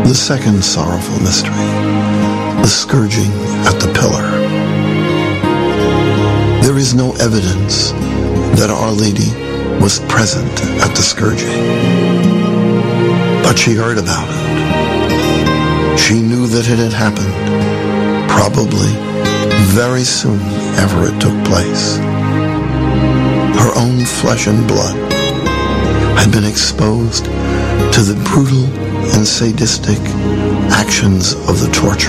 The second sorrowful mystery, the scourging at the pillar. There is no evidence that Our Lady was present at the scourging, but she heard about it. She knew that it had happened, probably very soon after it took place. Her own flesh and blood had been exposed to the brutal and sadistic actions of the torture.